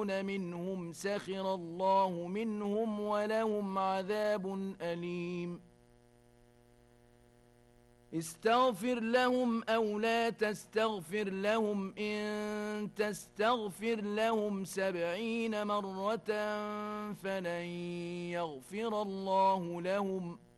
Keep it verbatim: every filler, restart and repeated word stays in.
منهم سخر الله منهم ولهم عذاب أليم استغفر لهم أو لا تستغفر لهم إن تستغفر لهم سبعين مرة فلن يغفر الله لهم